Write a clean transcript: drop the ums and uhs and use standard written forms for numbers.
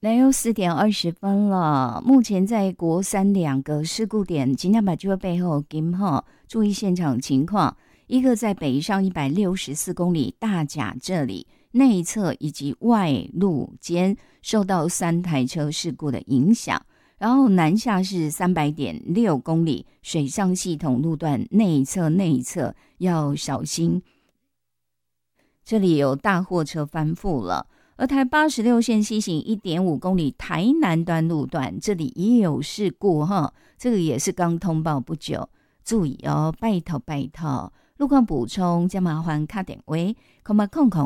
来又4点20分了，目前在国三2个事故点，今天把这个背后跟哈注意现场情况。一个在北上164公里大甲这里内侧以及外路间受到3台车事故的影响，然后南下是300.6公里水上系统路段内侧要小心，这里有大货车翻覆了。而台86线西行1.5公里台南端路段，这里也有事故哈，这个也是刚通报不久，注意哦，拜托。路况补充，再麻烦打电话，